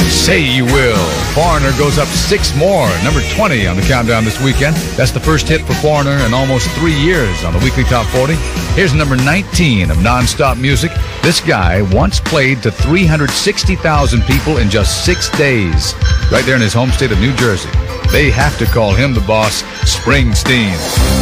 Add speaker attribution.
Speaker 1: Say You Will. Foreigner goes up 6 more, number 20 on the countdown this weekend. That's the first hit for Foreigner in almost 3 years on the weekly Top 40. Here's number 19 of non-stop music. This guy once played to 360,000 people in just 6 days, right there in his home state of New Jersey. They have to call him the boss, Springsteen.